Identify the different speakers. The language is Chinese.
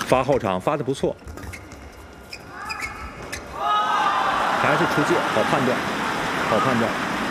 Speaker 1: 发后场发的不错，还是出界，好判断，好判断。